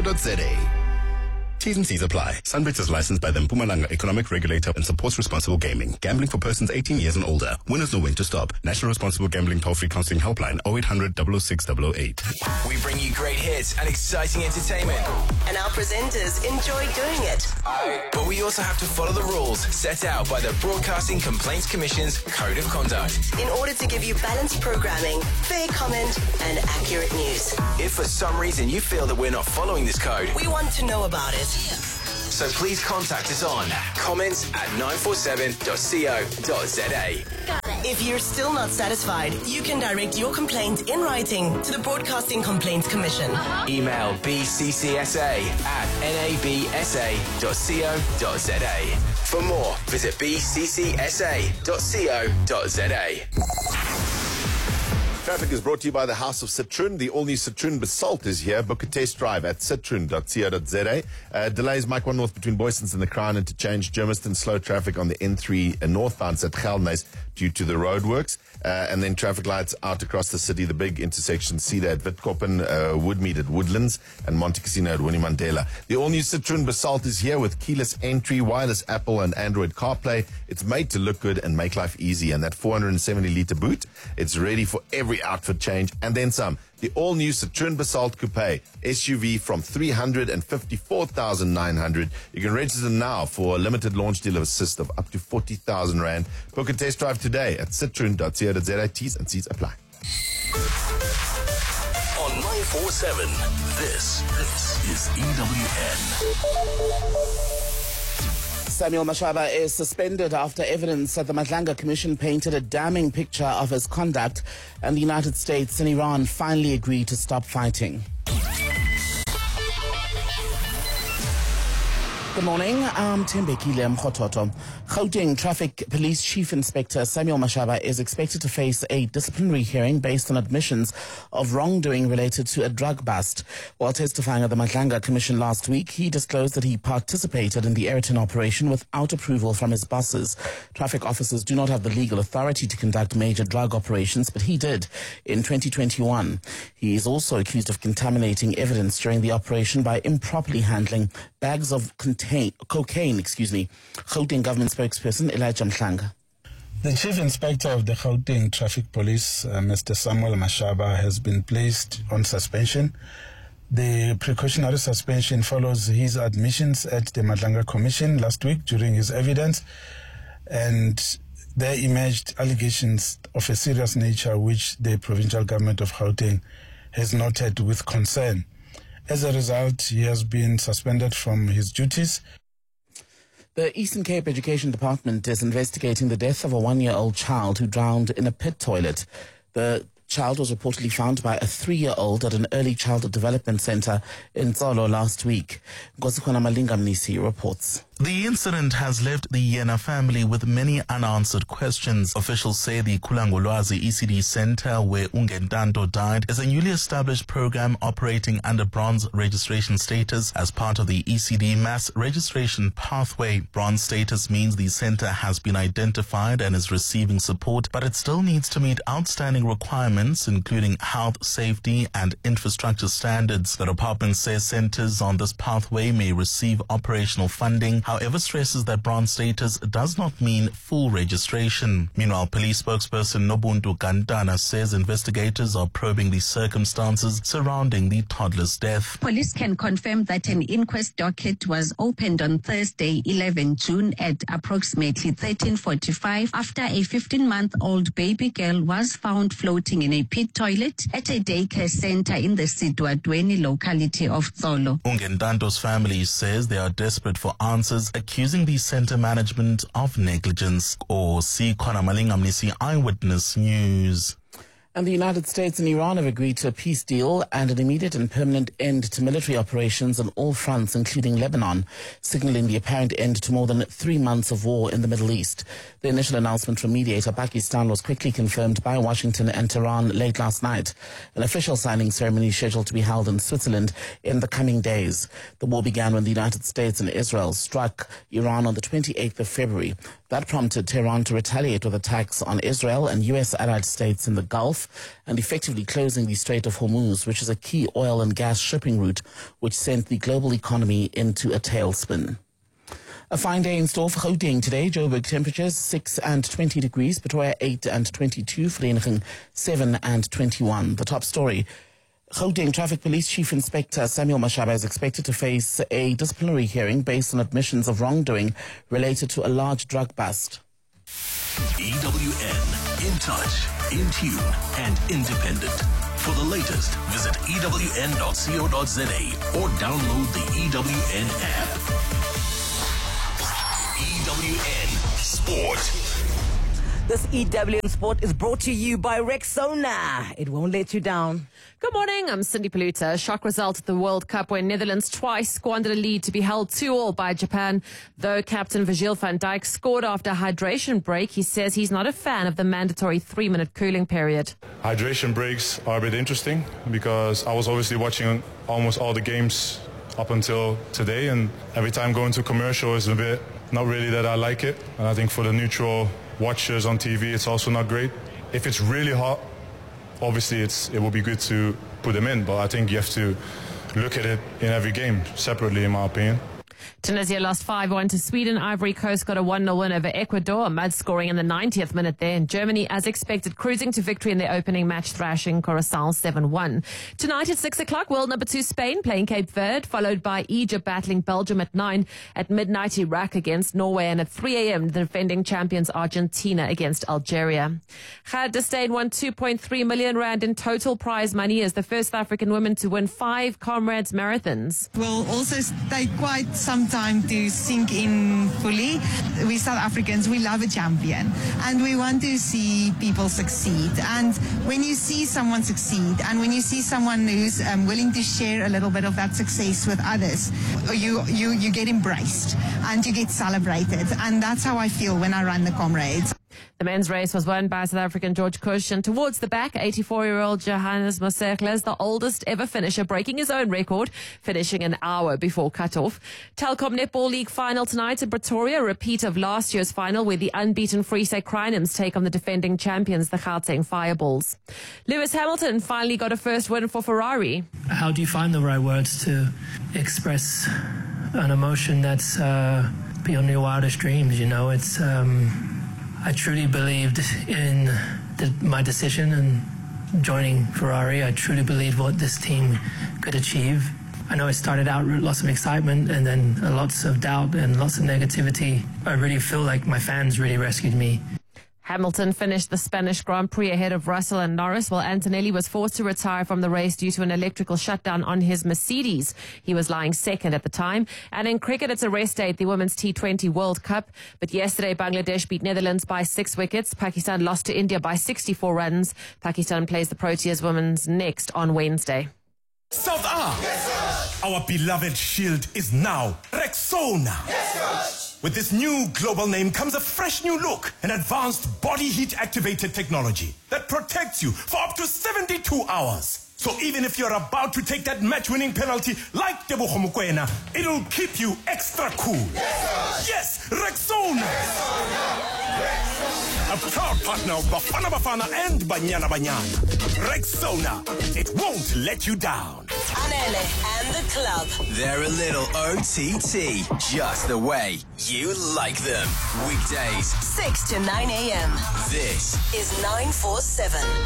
.co.za. T's and C's apply. Sunbet is licensed by the Mpumalanga Economic Regulator and supports responsible gaming. Gambling for persons 18 years and older. Winners know when to stop. National Responsible Gambling Toll-Free Counseling Helpline 0800 006 008. We bring you great hits and exciting entertainment. And our presenters enjoy doing it. But we also have to follow the rules set out by the Broadcasting Complaints Commission's Code of Conduct. In order to give you balanced programming, fair comment, and accurate news. If for some reason you feel that we're not following this code, we want to know about it. So please contact us on comments@947.co.za. If you're still not satisfied, you can direct your complaint in writing to the Broadcasting Complaints Commission. Email bccsa@nabsa.co.za. For more, visit bccsa.co.za. Traffic is brought to you by the House of Citroen. The all-new Citroen Basalt is here. Book a test drive at citroen.co.za. Delays Mike 1 North between Boysons and the Crown Interchange. Germiston slow traffic on the N3 northbound at Geldenhuys due to the roadworks. And then traffic lights out across the city. The big intersections, Cedar at Witkoppen, Woodmead at Woodlands, and Monte Cassino at Winnie Mandela. The all-new Citroen Basalt is here with keyless entry, wireless Apple and Android CarPlay. It's made to look good and make life easy. And that 470-litre boot, it's ready for every outfit change and then some. The all-new Citroen Basalt Coupe SUV from 354,900. You can register now for a limited launch deal of assist of up to 40,000 Rand. Book a test drive today at citroen.co.za. T's and C's apply. On 947, this is EWN. Samuel Mashaba is suspended after evidence that the Madlanga Commission painted a damning picture of his conduct, and the United States and Iran finally agreed to stop fighting. Good morning, I'm Tembekile Mkhototo. Gauteng Traffic Police Chief Inspector Samuel Mashaba is expected to face a disciplinary hearing based on admissions of wrongdoing related to a drug bust. While testifying at the Madlanga Commission last week, he disclosed that he participated in the Ayrton operation without approval from his bosses. Traffic officers do not have the legal authority to conduct major drug operations, but he did in 2021. He is also accused of contaminating evidence during the operation by improperly handling bags of cocaine. Gauteng government spokesperson Elijah Mhlanga. The Chief Inspector of the Gauteng Traffic Police, Mr. Samuel Mashaba, has been placed on suspension. The precautionary suspension follows his admissions at the Madlanga Commission last week during his evidence, and there emerged allegations of a serious nature which the provincial government of Gauteng has noted with concern. As a result, he has been suspended from his duties. The Eastern Cape Education Department is investigating the death of a 1-year-old child who drowned in a pit toilet. The child was reportedly found by a 3-year-old at an early childhood development center in Tsolo last week. Ngosikwana Malinga Mnisi reports. The incident has left the Yena family with many unanswered questions. Officials say the Kulangolwazi ECD Center, where Ungentanto died, is a newly established program operating under bronze registration status as part of the ECD mass registration pathway. Bronze status means the center has been identified and is receiving support, but it still needs to meet outstanding requirements, including health, safety, and infrastructure standards. The department says centers on this pathway may receive operational funding, however stresses that bronze status does not mean full registration. Meanwhile, police spokesperson Nobuntu Kantana says investigators are probing the circumstances surrounding the toddler's death. Police can confirm that an inquest docket was opened on Thursday, 11 June at approximately 13:45 after a 15-month-old baby girl was found floating in a pit toilet at a daycare center in the Sidwadweni locality of Tsolo. Ungentanto's family says they are desperate for answers, accusing the center management of negligence. Or see Kona Malinga Mnisi, Eyewitness News. And the United States and Iran have agreed to a peace deal and an immediate and permanent end to military operations on all fronts, including Lebanon, signaling the apparent end to more than 3 months of war in the Middle East. The initial announcement from mediator Pakistan was quickly confirmed by Washington and Tehran late last night. An official signing ceremony is scheduled to be held in Switzerland in the coming days. The war began when the United States and Israel struck Iran on the 28th of February. That prompted Tehran to retaliate with attacks on Israel and U.S. allied states in the Gulf. Gulf and effectively closing the Strait of Hormuz, which is a key oil and gas shipping route which sent the global economy into a tailspin. A fine day in store for Gauteng today. Joburg temperatures 6 and 20 degrees, Pretoria 8 and 22, Vereeniging 7 and 21. The top story. Gauteng Traffic Police Chief Inspector Samuel Mashaba is expected to face a disciplinary hearing based on admissions of wrongdoing related to a large drug bust. EWN, in touch, in tune, and independent. For the latest, visit ewn.co.za or download the EWN app. EWN Sport. This EWN Sport is brought to you by Rexona. It won't let you down. Good morning, I'm Cindy Paluta. A shock result at the World Cup where Netherlands twice squandered a lead to be held 2-2 by Japan. Though captain Virgil van Dijk scored after a hydration break, he says he's not a fan of the mandatory 3-minute cooling period. Hydration breaks are a bit interesting because I was obviously watching almost all the games up until today, and every time going to commercial is a bit not really that I like it. And I think for the neutral watchers on TV, it's also not great. If it's really hot, obviously it will be good to put them in, but I think you have to look at it in every game separately, in my opinion. Tunisia lost 5-1 to Sweden. Ivory Coast got a 1-0 win over Ecuador. Mud scoring in the 90th minute there. And Germany, as expected, cruising to victory in their opening match, thrashing Curacao 7-1. Tonight at 6 o'clock, world number 2 Spain playing Cape Verde, followed by Egypt battling Belgium at 9. At midnight, Iraq against Norway. And at 3 a.m., the defending champions Argentina against Algeria. Gert de Steen won 2.3 million rand in total prize money as the first South African woman to win 5 Comrades marathons. Will also take quite some time to sink in fully. We South Africans, we love a champion and we want to see people succeed. And when you see someone succeed and when you see someone who's willing to share a little bit of that success with others, you get embraced and you get celebrated. And that's how I feel when I run the Comrades. The men's race was won by South African George Kush, and towards the back, 84-year-old Johannes Mosekle is the oldest ever finisher, breaking his own record, finishing an hour before cut-off. Telkom Netball League final tonight in Pretoria, a repeat of last year's final where the unbeaten Free State Crinums take on the defending champions, the Gauteng Fireballs. Lewis Hamilton finally got a first win for Ferrari. How do you find the right words to express an emotion that's beyond your wildest dreams? You know, it's... I truly believed in my decision and joining Ferrari. I truly believed what this team could achieve. I know it started out with lots of excitement and then lots of doubt and lots of negativity. I really feel like my fans really rescued me. Hamilton finished the Spanish Grand Prix ahead of Russell and Norris, while Antonelli was forced to retire from the race due to an electrical shutdown on his Mercedes. He was lying second at the time. And in cricket, it's a rest day at the Women's T20 World Cup. But yesterday, Bangladesh beat Netherlands by 6 wickets. Pakistan lost to India by 64 runs. Pakistan plays the Proteas Women's next on Wednesday. South Yes, our beloved shield is now Rexona. Yes, with this new global name comes a fresh new look, an advanced body heat activated technology that protects you for up to 72 hours. So even if you're about to take that match-winning penalty like Tebogo Mokoena, it'll keep you extra cool. Yes, Rexona. A proud partner of Bafana Bafana and Banyana Banyana. Rexona, it won't let you down. Anele and the club. They're a little OTT, just the way you like them. Weekdays, 6 to 9 a.m. This is 947.